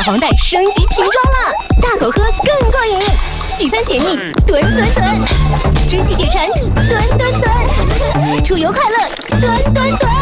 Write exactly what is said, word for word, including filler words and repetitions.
黄袋升级瓶装了，大口喝更过瘾。聚餐解腻，吨吨吨；蒸汽解馋，吨吨吨；出游快乐，吨吨吨。